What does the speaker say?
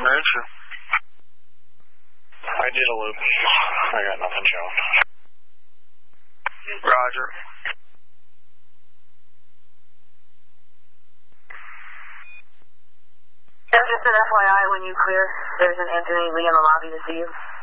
answer. I did a loop. I got nothing showing. Roger. Just an FYI, when you clear, there's an Anthony Lee in the lobby to see you.